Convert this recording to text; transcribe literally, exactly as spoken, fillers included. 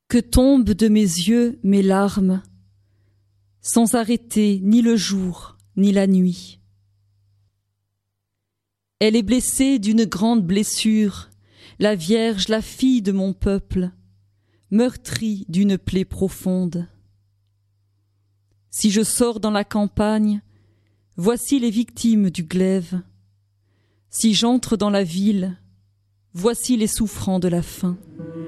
que tombent de mes yeux mes larmes, sans arrêter ni le jour ni la nuit. Elle est blessée d'une grande blessure, la Vierge, la fille de mon peuple, meurtrie d'une plaie profonde. Si je sors dans la campagne, voici les victimes du glaive. Si j'entre dans la ville, voici les souffrants de la faim.